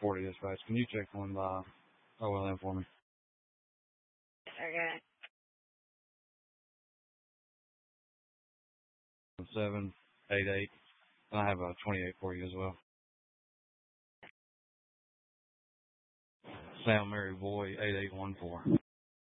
40 dispatch. Can you check on OLM for me? Okay. 788. And I have a 28 for you as well. Sam Mary Boy 8814.